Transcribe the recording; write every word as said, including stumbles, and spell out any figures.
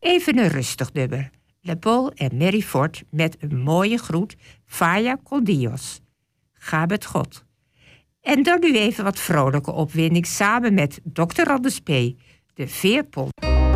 Even een rustig nummer. Le Paul en Mary Ford met een mooie groet. Vaya con Dios. Ga met God. En dan nu even wat vrolijke opwinding samen met dokter Anders P. De veerpont.